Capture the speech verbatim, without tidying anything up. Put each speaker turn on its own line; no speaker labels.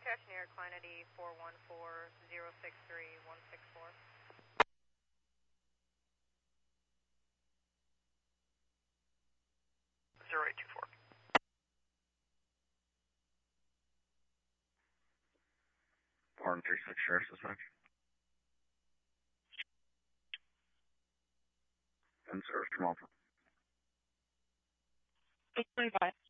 Near quantity four one four zero six three one six four.
zero eight two four.
Horn three six, Sheriff Dispatch. And service from Alpha.
eight twenty-five.